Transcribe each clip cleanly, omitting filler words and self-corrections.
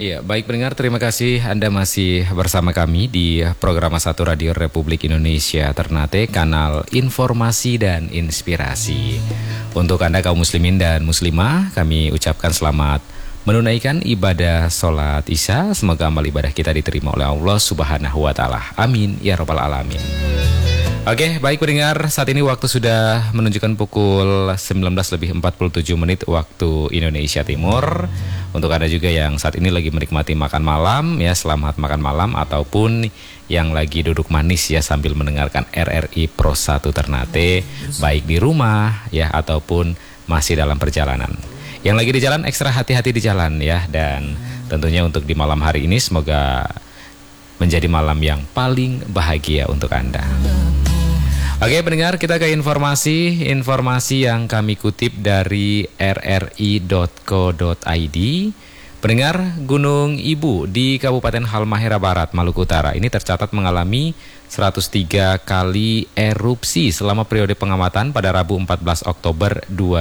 Iya, baik pendengar, terima kasih Anda masih bersama kami di program 1 Radio Republik Indonesia Ternate, kanal informasi dan inspirasi. Untuk Anda kaum muslimin dan muslimah, kami ucapkan selamat menunaikan ibadah sholat isya. Semoga amal ibadah kita diterima oleh Allah Subhanahu wa Ta'ala. Amin ya Rabbal Alamin. Oke, baik pendengar, saat ini waktu sudah menunjukkan pukul 19:47 waktu Indonesia Timur. Untuk Anda juga yang saat ini lagi menikmati makan malam, ya selamat makan malam, ataupun yang lagi duduk manis ya sambil mendengarkan RRI Pro 1 Ternate, baik di rumah ya ataupun masih dalam perjalanan. Yang lagi di jalan, ekstra hati-hati di jalan ya. Dan tentunya untuk di malam hari ini semoga menjadi malam yang paling bahagia untuk Anda. Oke pendengar, kita ke informasi yang kami kutip dari rri.co.id. Pendengar, Gunung Ibu di Kabupaten Halmahera Barat, Maluku Utara ini tercatat mengalami 103 kali erupsi selama periode pengamatan pada Rabu 14 Oktober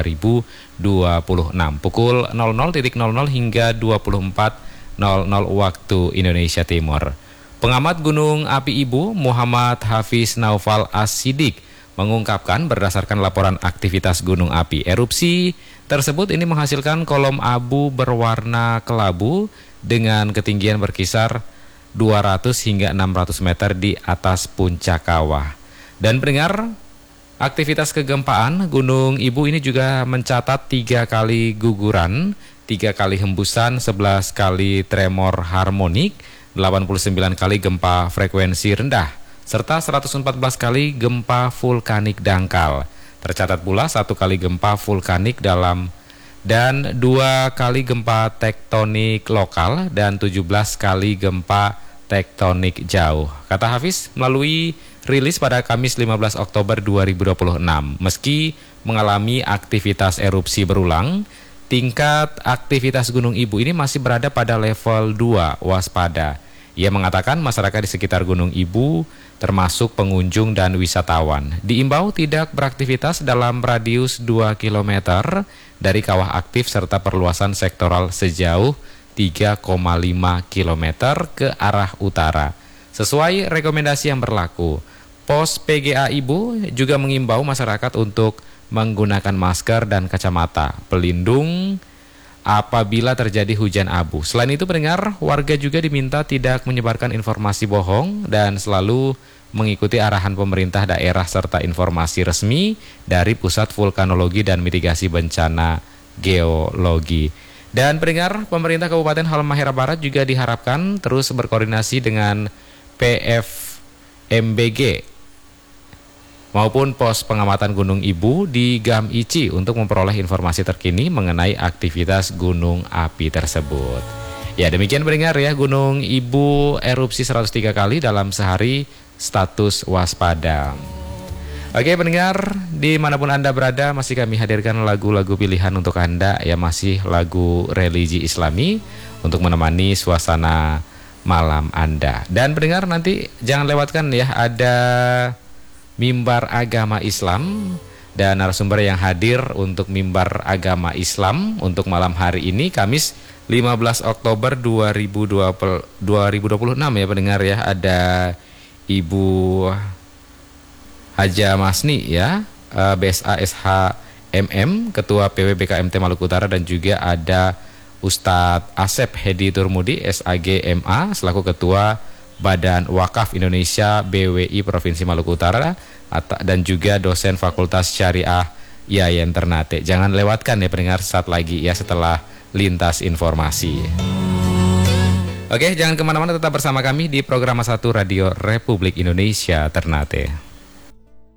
2026 pukul 00.00 hingga 24.00 waktu Indonesia Timur. Pengamat Gunung Api Ibu Muhammad Hafiz Naufal As-Siddiq mengungkapkan berdasarkan laporan aktivitas gunung api, erupsi tersebut ini menghasilkan kolom abu berwarna kelabu dengan ketinggian berkisar 200 hingga 600 meter di atas puncak kawah. Dan pendengar, aktivitas kegempaan Gunung Ibu ini juga mencatat 3 kali guguran, 3 kali hembusan, 11 kali tremor harmonik, 89 kali gempa frekuensi rendah, serta 114 kali gempa vulkanik dangkal. Tercatat pula 1 kali gempa vulkanik dalam dan 2 kali gempa tektonik lokal dan 17 kali gempa tektonik jauh. Kata Hafiz melalui rilis pada Kamis 15 Oktober 2026, meski mengalami aktivitas erupsi berulang, tingkat aktivitas Gunung Ibu ini masih berada pada level 2 waspada. Ia mengatakan masyarakat di sekitar Gunung Ibu termasuk pengunjung dan wisatawan diimbau tidak beraktivitas dalam radius 2 km dari kawah aktif serta perluasan sektoral sejauh 3,5 km ke arah utara sesuai rekomendasi yang berlaku. Pos PGA Ibu juga mengimbau masyarakat untuk menggunakan masker dan kacamata pelindung apabila terjadi hujan abu. Selain itu pendengar, warga juga diminta tidak menyebarkan informasi bohong dan selalu mengikuti arahan pemerintah daerah serta informasi resmi dari Pusat Vulkanologi dan Mitigasi Bencana Geologi. Dan pendengar, pemerintah Kabupaten Halmahera Barat juga diharapkan terus berkoordinasi dengan PFMBG maupun pos pengamatan Gunung Ibu di Gam-Ici untuk memperoleh informasi terkini mengenai aktivitas gunung api tersebut. Ya demikian pendengar ya, Gunung Ibu erupsi 103 kali dalam sehari, status waspada. Oke pendengar, dimanapun Anda berada masih kami hadirkan lagu-lagu pilihan untuk Anda, ya masih lagu religi Islami untuk menemani suasana malam Anda. Dan pendengar nanti jangan lewatkan ya, ada Mimbar Agama Islam dan narasumber yang hadir untuk Mimbar Agama Islam untuk malam hari ini Kamis 15 Oktober 2026 ya pendengar ya. Ada Ibu Haja Masni ya, BSA SHMM, Ketua PWBKMT Maluku Utara, dan juga ada Ustadz Asep Hedi Turmudi SAG MA selaku Ketua Badan Wakaf Indonesia BWI Provinsi Maluku Utara dan juga dosen Fakultas Syariah IAIN Ternate. Jangan lewatkan ya pendengar saat lagi ya setelah lintas informasi. Oke, jangan kemana-mana, tetap bersama kami di program 1 Radio Republik Indonesia Ternate.